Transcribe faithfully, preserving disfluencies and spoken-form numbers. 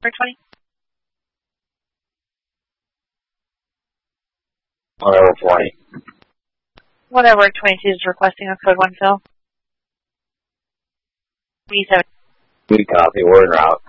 for twenty? One over twenty. one over twenty-two is requesting a code one fill. B seven. Good copy. We're en route.